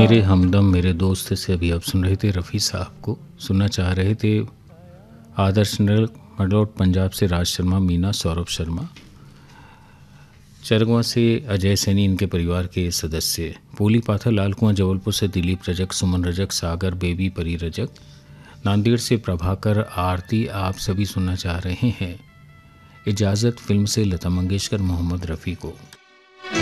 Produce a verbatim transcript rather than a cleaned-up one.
मेरे हमदम मेरे दोस्त से अभी आप सुन रहे थे रफ़ी साहब को। सुनना चाह रहे थे आदर्श नगर मडौट पंजाब से राज शर्मा, मीना, सौरभ शर्मा। चरगवा से अजय सैनी, इनके परिवार के सदस्य। पोली पाथर, लाल कुआं जबलपुर से दिलीप रजक, सुमन रजक, सागर, बेबी, परी रजक। नांदेड़ से प्रभाकर, आरती, आप सभी सुनना चाह रहे हैं इजाज़त फिल्म से लता मंगेशकर, मोहम्मद रफ़ी को।